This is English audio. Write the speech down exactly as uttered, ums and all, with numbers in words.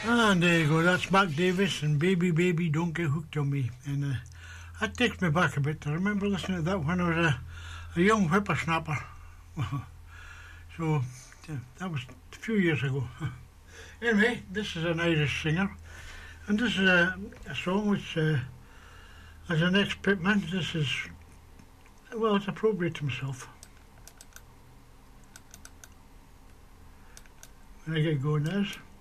And there you go, that's Mark Davis and Baby Baby Don't Get Hooked on Me. And uh, that takes me back a bit. I remember listening to that when I was a, a young whippersnapper. So yeah, that was a few years ago. Anyway, this is an Irish singer, and this is a, a song which, uh, as an ex-pitman, this is, well, it's appropriate to myself. When I get going, as.